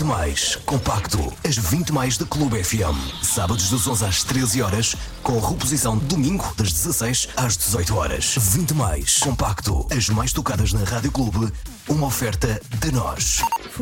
mais compacto. As 20 mais da Clube FM. Sábados das 11 às 13 horas, com reposição domingo das 16 às 18 horas. 20 mais compacto. As mais tocadas na Rádio Clube. Uma oferta de nós.